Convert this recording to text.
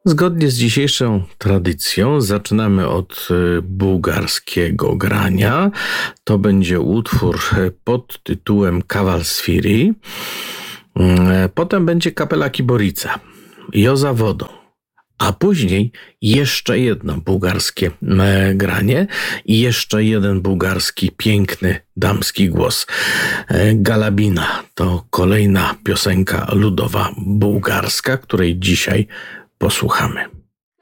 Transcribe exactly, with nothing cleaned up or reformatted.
Zgodnie z dzisiejszą tradycją zaczynamy od bułgarskiego grania. To będzie utwór pod tytułem Kaval Sviri. Potem będzie kapela Kiborica, Jo za wodą. A później jeszcze jedno bułgarskie granie i jeszcze jeden bułgarski piękny damski głos. Galabina to kolejna piosenka ludowa bułgarska, której dzisiaj posłuchamy.